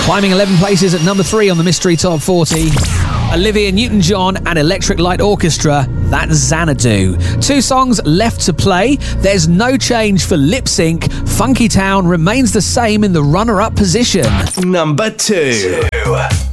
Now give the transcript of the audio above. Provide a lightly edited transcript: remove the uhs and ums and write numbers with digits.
Climbing 11 places at number 3 on the Mystery Top 40. Olivia Newton-John and Electric Light Orchestra, that's Xanadu. 2 songs left to play. There's no change for Lip Sync. Funky Town remains the same in the runner-up position. Number 2.